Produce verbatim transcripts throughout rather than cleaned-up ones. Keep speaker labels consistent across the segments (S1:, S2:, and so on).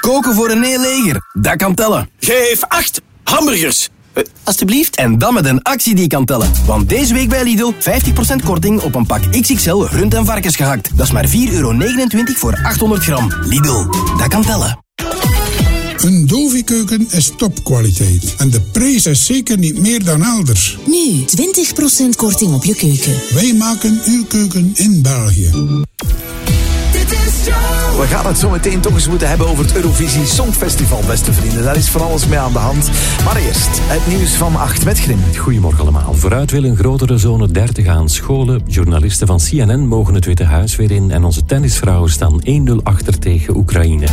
S1: Koken voor een heel leger, dat kan tellen.
S2: Geef acht hamburgers. Uh, alsjeblieft.
S1: En dan met een actie die kan tellen. Want deze week bij Lidl vijftig procent korting op een pak X X L rund- en varkensgehakt. Dat is maar vier euro negenentwintig voor achthonderd gram. Lidl, dat kan tellen.
S3: Een Dovi-keuken is topkwaliteit. En de prijs is zeker niet meer dan elders.
S4: Nu, twintig procent korting op je keuken.
S3: Wij maken uw keuken in België.
S5: We gaan het zo meteen toch eens moeten hebben over het Eurovisie Songfestival, beste vrienden. Daar is van alles mee aan de hand. Maar eerst het nieuws van acht met Grim.
S6: Goedemorgen allemaal. Vooruit wil een grotere zone dertig aan scholen. Journalisten van C N N mogen het Witte Huis weer in. En onze tennisvrouwen staan één nul achter tegen Oekraïne.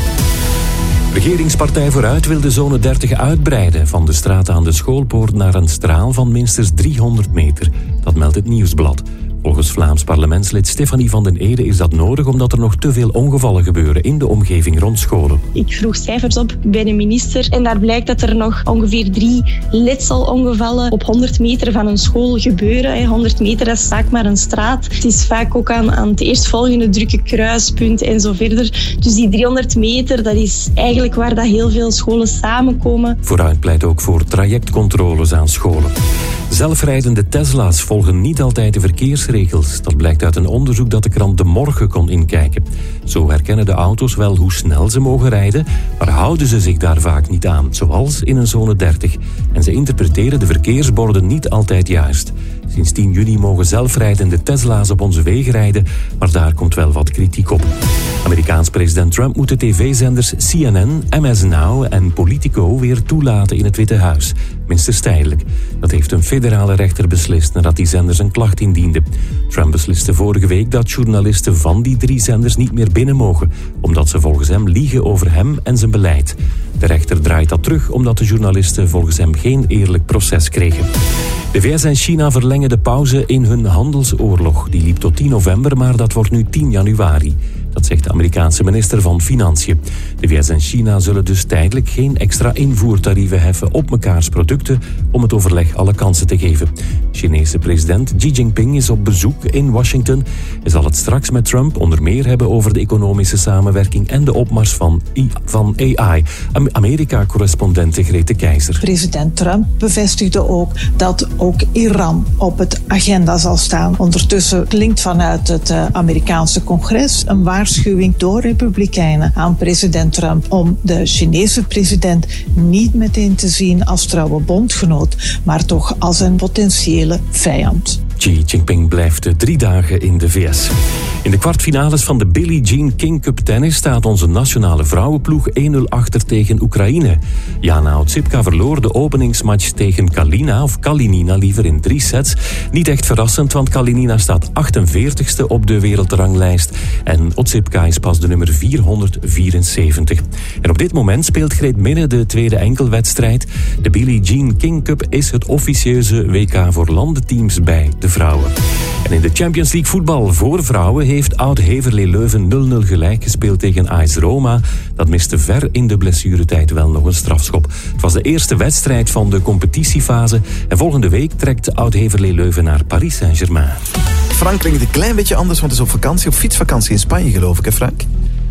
S6: Regeringspartij Vooruit wil de zone dertig uitbreiden. Van de straat aan de schoolpoort naar een straal van minstens driehonderd meter. Dat meldt het Nieuwsblad. Volgens Vlaams parlementslid Stefanie van den Ede is dat nodig omdat er nog te veel ongevallen gebeuren in de omgeving rond scholen.
S7: Ik vroeg cijfers op bij de minister en daar blijkt dat er nog ongeveer drie letselongevallen op honderd meter van een school gebeuren. honderd meter, dat is vaak maar een straat. Het is vaak ook aan, aan het eerstvolgende drukke kruispunt en zo verder. Dus die driehonderd meter, dat is eigenlijk waar dat heel veel scholen samenkomen.
S6: Vooruit pleit ook voor trajectcontroles aan scholen. Zelfrijdende Tesla's volgen niet altijd de verkeersregels. Dat blijkt uit een onderzoek dat de krant De Morgen kon inkijken. Zo herkennen de auto's wel hoe snel ze mogen rijden, maar houden ze zich daar vaak niet aan, zoals in een zone dertig. En ze interpreteren de verkeersborden niet altijd juist. Sinds tien juni mogen zelfrijdende Tesla's op onze wegen rijden, maar daar komt wel wat kritiek op. Amerikaans president Trump moet de tv-zenders C N N, M S Now en Politico weer toelaten in het Witte Huis. Minstens tijdelijk. Dat heeft een federale rechter beslist nadat die zenders een klacht indienden. Trump besliste vorige week dat journalisten van die drie zenders niet meer binnen mogen, omdat ze volgens hem liegen over hem en zijn beleid. De rechter draait dat terug omdat de journalisten volgens hem geen eerlijk proces kregen. De V S en China verlengen de pauze in hun handelsoorlog. Die liep tot tien november, maar dat wordt nu tien januari. Dat zegt de Amerikaanse minister van Financiën. De V S en China zullen dus tijdelijk geen extra invoertarieven heffen op mekaars producten om het overleg alle kansen te geven. Chinese president Xi Jinping is op bezoek in Washington. Hij zal het straks met Trump onder meer hebben over de economische samenwerking en de opmars van, van A I. Amerika-correspondente Grete Keizer.
S8: President Trump bevestigde ook dat ook Iran op het agenda zal staan. Ondertussen klinkt vanuit het Amerikaanse congres een waarschuwing door Republikeinen aan president Trump om de Chinese president niet meteen te zien als trouwe bondgenoot, maar toch als een potentiële vijand.
S6: Xi Jinping blijft drie dagen in de V S. In de kwartfinales van de Billie Jean King Cup tennis staat onze nationale vrouwenploeg één nul achter tegen Oekraïne. Jana Otsipka verloor de openingsmatch tegen Kalina, of Kalinina liever, in drie sets. Niet echt verrassend, want Kalinina staat achtenveertigste op de wereldranglijst en Otsipka is pas de nummer vierhonderdvierenzeventig. En op dit moment speelt Greet Minne de tweede enkelwedstrijd. De Billie Jean King Cup is het officieuze W K voor landenteams bij de vrouwen. En in de Champions League voetbal voor vrouwen heeft Oud-Heverlee Leuven nul nul gelijk gespeeld tegen A S Roma. Dat miste ver in de blessuretijd wel nog een strafschop. Het was de eerste wedstrijd van de competitiefase en volgende week trekt Oud-Heverlee Leuven naar Paris Saint-Germain.
S5: Frank klinkt een klein beetje anders, want het is op vakantie, op fietsvakantie in Spanje geloof ik, hè Frank?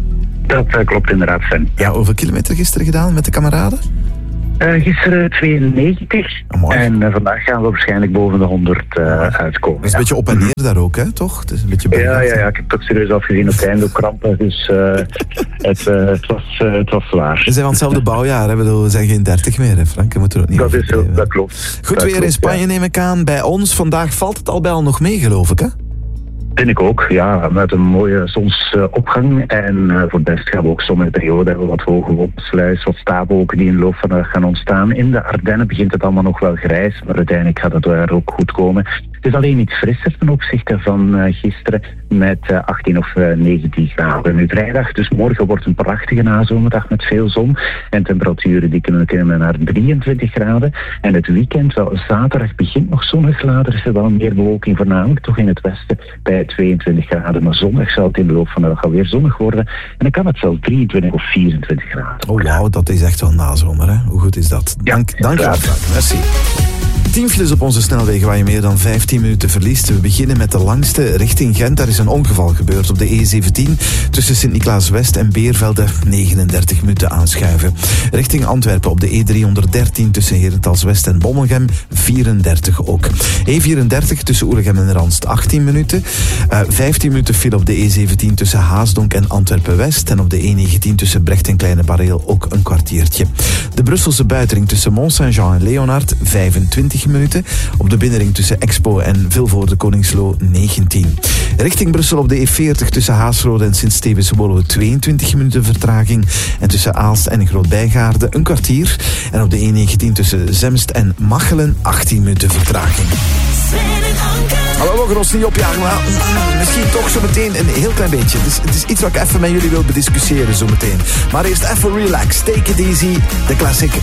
S9: Dat uh, klopt inderdaad, Sven.
S5: Ja, hoeveel kilometer gisteren gedaan met de kameraden?
S9: Uh, gisteren tweeënnegentig.
S5: Oh,
S9: en uh, vandaag gaan we waarschijnlijk boven de honderd uh, uitkomen.
S5: Het is een
S9: ja.
S5: beetje op en neer daar ook, hè, toch? Het is een beetje
S9: ja, ja, ja, ik heb toch serieus afgezien op het einde ook krampen. Dus uh, het, uh, het, was, uh, het was zwaar.
S5: We zijn van hetzelfde bouwjaar, hè? We zijn geen dertig meer, hè, Frank? Je moet er ook niet
S9: dat is zo, dat klopt.
S5: Goed
S9: dat
S5: weer
S9: klopt,
S5: in Spanje,
S9: ja.
S5: neem ik aan. Bij ons vandaag valt het al bij al nog mee, geloof ik, hè?
S9: Vind ik ook, ja, met een mooie zonsopgang. En uh, voor het best gaan we ook sommige perioden hebben wat hoge wolkensluis, wat stapelwolken die in de loop van de dag gaan ontstaan. In de Ardennen begint het allemaal nog wel grijs, maar uiteindelijk gaat het daar ook goed komen. Het is alleen iets frisser ten opzichte van uh, gisteren met uh, achttien of uh, negentien graden. Nu vrijdag, dus morgen wordt een prachtige nazomerdag met veel zon. En temperaturen die kunnen klimmen naar drieëntwintig graden. En het weekend, wel zaterdag begint nog zonnig, later is er wel meer bewolking, voornamelijk toch in het westen bij tweeëntwintig graden. Maar zondag zal het in de loop van de dag alweer zonnig worden. En dan kan het zelfs drieëntwintig of vierentwintig graden.
S5: Oh wauw, dat is echt wel nazomer, hè? Hoe goed is dat? Dank,
S9: ja,
S5: dank je wel, Frank. Merci. tien files op onze snelwegen waar je meer dan vijftien minuten verliest. We beginnen met de langste richting Gent. Daar is een ongeval gebeurd op de E zeventien tussen Sint-Niklaas-West en Beervelde. negenendertig minuten aanschuiven. Richting Antwerpen op de E driehonderddertien tussen Herentals-West en Bommelgem. vierendertig ook. E vierendertig tussen Oelegem en Ranst. achttien minuten. Uh, vijftien minuten file op de E zeventien tussen Haasdonk en Antwerpen-West. En op de E negentien tussen Brecht en Kleine Bareel ook een kwartiertje. De Brusselse buitenring tussen Mont-Saint-Jean en Leonard. vijfentwintig minuten. Op de binnenring tussen Expo en Vilvoorde-Koningslo. negentien. Richting Brussel op de E veertig tussen Haasrode en Sint-Stevens-Woluwe. tweeëntwintig minuten vertraging. En tussen Aalst en Groot-Bijgaarde een kwartier. En op de E negentien tussen Zemst en Machelen. achttien minuten vertraging. Maar we mogen ons niet opjagen, maar misschien toch zo meteen een heel klein beetje. Het is, het is iets wat ik even met jullie wil bediscussiëren zo meteen. Maar eerst even relax. Take it easy. De classic